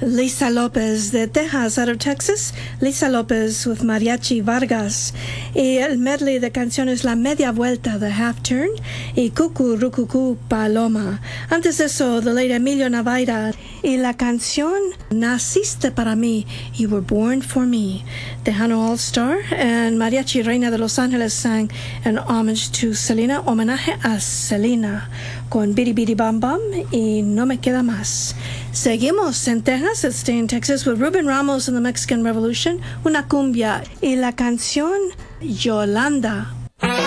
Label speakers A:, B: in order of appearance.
A: Lisa Lopez de Texas, out of Texas. Lisa Lopez with Mariachi Vargas. Y el medley de canciones La Media Vuelta, The Half Turn, y Cucu Rucucú Paloma. Antes de eso, the late Emilio Navaira. Y la canción Naciste para mí, You Were Born for Me. Tejano All Star and Mariachi Reina de Los Ángeles sang an homage to Selena, homenaje a Selena, con Bidi Bidi Bam Bam y No Me Queda Más. Seguimos en Texas, let's stay in Texas with Ruben Ramos and the Mexican Revolution, una cumbia, y la canción Yolanda